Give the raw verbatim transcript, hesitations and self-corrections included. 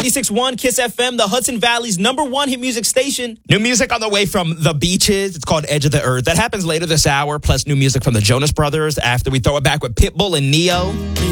ninety-six point one Kiss F M, the Hudson Valley's number one hit music station. New music on the way from The Beaches. It's called Edge of the Earth. That happens later this hour, plus new music from the Jonas Brothers after we throw it back with Pitbull and Neo.